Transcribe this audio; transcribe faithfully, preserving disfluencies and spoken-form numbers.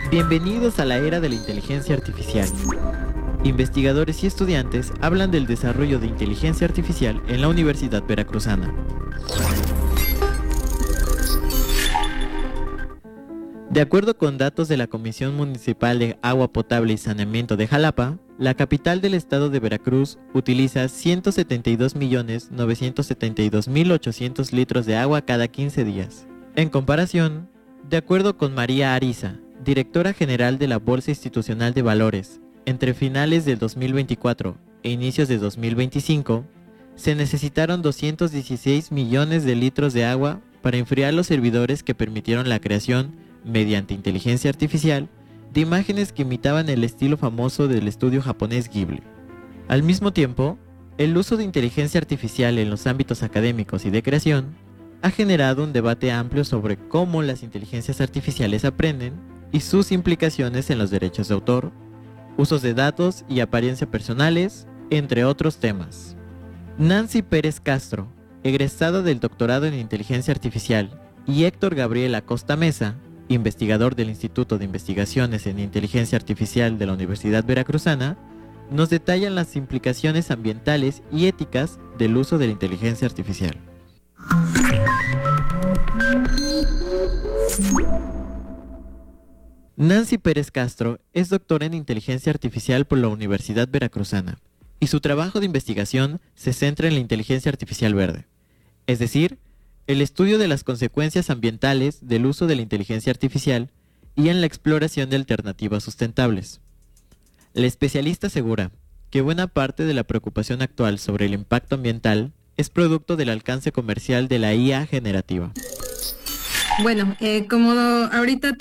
Bienvenidos a la era de la inteligencia artificial. Investigadores y estudiantes hablan del desarrollo de inteligencia artificial en la Universidad Veracruzana. De acuerdo con datos de la Comisión Municipal de Agua Potable y Saneamiento de Jalapa, la capital del estado de Veracruz utiliza ciento setenta y dos millones novecientos setenta y dos mil ochocientos litros de agua cada quince días. En comparación, de acuerdo con María Ariza, directora general de la Bolsa Institucional de Valores, entre finales del dos mil veinticuatro e inicios de dos mil veinticinco, se necesitaron doscientos dieciséis millones de litros de agua para enfriar los servidores que permitieron la creación, mediante inteligencia artificial, de imágenes que imitaban el estilo famoso del estudio japonés Ghibli. Al mismo tiempo, el uso de inteligencia artificial en los ámbitos académicos y de creación ha generado un debate amplio sobre cómo las inteligencias artificiales aprenden y sus implicaciones en los derechos de autor, usos de datos y apariencia personales, entre otros temas. Nancy Pérez Castro, egresada del doctorado en inteligencia artificial, y Héctor Gabriel Acosta Mesa, investigador del Instituto de Investigaciones en Inteligencia Artificial de la Universidad Veracruzana, nos detallan las implicaciones ambientales y éticas del uso de la inteligencia artificial. Nancy Pérez Castro es doctora en Inteligencia Artificial por la Universidad Veracruzana, y su trabajo de investigación se centra en la inteligencia artificial verde, es decir, el estudio de las consecuencias ambientales del uso de la inteligencia artificial y en la exploración de alternativas sustentables. La especialista asegura que buena parte de la preocupación actual sobre el impacto ambiental es producto del alcance comercial de la I A generativa. Bueno, eh, como ahorita